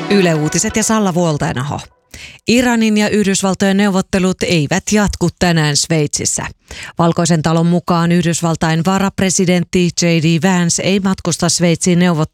Yle Uutiset ja Salla Vuoltainaho. Iranin ja Yhdysvaltojen neuvottelut eivät jatku tänään Sveitsissä. Valkoisen talon mukaan Yhdysvaltain varapresidentti J.D. Vance ei matkusta Sveitsiin